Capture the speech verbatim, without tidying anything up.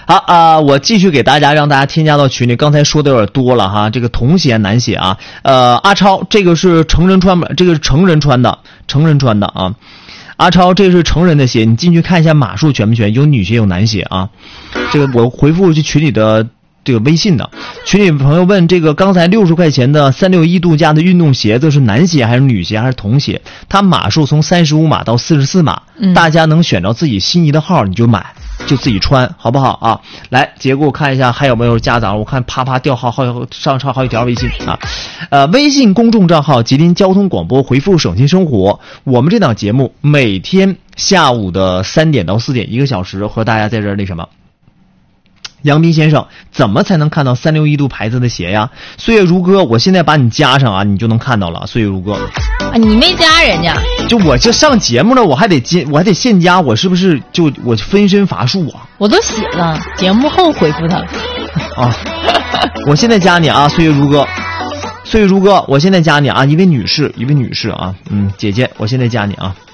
好啊、呃，我继续给大家让大家添加到群里。刚才说的有点多了哈，这个童鞋难写啊。呃，阿超，这个是成人穿，这个是成人穿的，成人穿的啊。阿超，这是成人的鞋，你进去看一下码数全不全？有女鞋有男鞋啊。这个我回复去群里的这个微信的，群里朋友问这个刚才六十块钱的三六一度假的运动鞋子是男鞋还是女鞋还是童鞋？它码数从三十五码到四十四码、嗯，大家能选着自己心仪的号你就买。就自己穿好不好啊？来，姐给我看一下还有没有家长，我看啪啪掉好好上上好几条微信啊。呃，微信公众账号吉林交通广播，回复省心生活。我们这档节目每天下午的三点到四点一个小时，和大家在这儿那什么。杨斌先生，怎么才能看到三六一度牌子的鞋呀？岁月如歌，我现在把你加上啊，你就能看到了。岁月如歌， 啊，你没加人家？ 就我这上节目了，我还得接，我还得现加，我是不是就我分身乏术啊？ 我都写了，节目后回复他。 啊，我现在加你啊，岁月如歌，岁月如歌，我现在加你啊，一位女士，一位女士啊，嗯，姐姐，我现在加你啊。